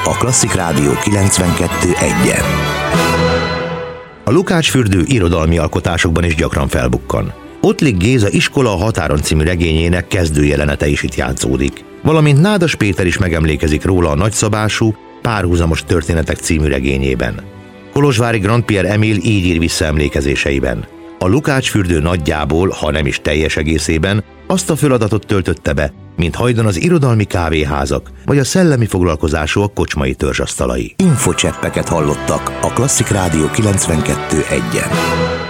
a Klasszik Rádió 92.1-en. A Lukács-fürdő irodalmi alkotásokban is gyakran felbukkan. Ottlik Géza Iskola a határon című regényének kezdőjelenete is itt játszódik. Valamint Nádas Péter is megemlékezik róla a nagyszabású Párhuzamos történetek című regényében. Kolozsvári Grandpierre Emil így ír vissza emlékezéseiben. A Lukács-fürdő nagyjából, ha nem is teljes egészében, azt a feladatot töltötte be, mint hajdan az irodalmi kávéházak, vagy a szellemi foglalkozásúak kocsmai törzsasztalai. Infocseppeket hallottak a Klasszik Rádió 92.1-en.